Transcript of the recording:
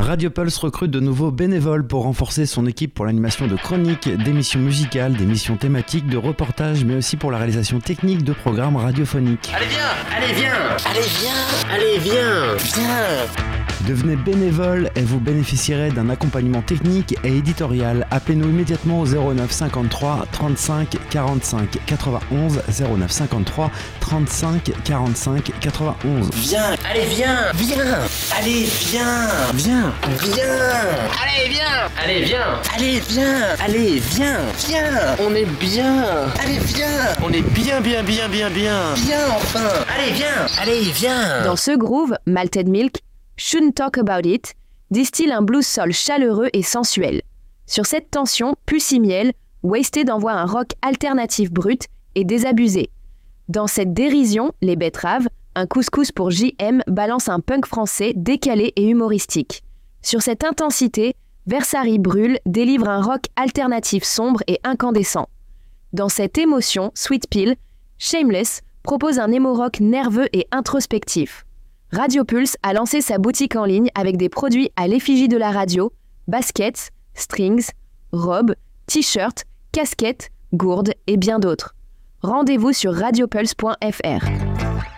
Radio Pulse recrute de nouveaux bénévoles pour renforcer son équipe pour l'animation de chroniques, d'émissions musicales, d'émissions thématiques, de reportages, mais aussi pour la réalisation technique de programmes radiophoniques. Allez viens, allez viens, allez viens, allez viens, viens. Devenez bénévole et vous bénéficierez d'un accompagnement technique et éditorial. Appelez-nous immédiatement au 09 53 35 45 91 09 53 35 45 91. Viens, allez viens, viens, allez viens, viens, viens, allez viens, allez viens, allez viens, allez viens, viens, on est bien, allez viens, on est bien, viens enfin, allez viens. Dans ce groove, Malted Milk, Shouldn't Talk About It, distille un blues soul chaleureux et sensuel. Sur cette tension, Pussy Miel, Wasted envoie un rock alternatif brut et désabusé. Dans cette dérision, les betteraves, un couscous pour JM balance un punk français décalé et humoristique. Sur cette intensité, Versari Brûle délivre un rock alternatif sombre et incandescent. Dans cette émotion, Sweet Pill, Shameless propose un émo-rock nerveux et introspectif. Radio Pulse a lancé sa boutique en ligne avec des produits à l'effigie de la radio, baskets, strings, robes, t-shirts, casquettes, gourdes et bien d'autres. Rendez-vous sur radiopulse.fr.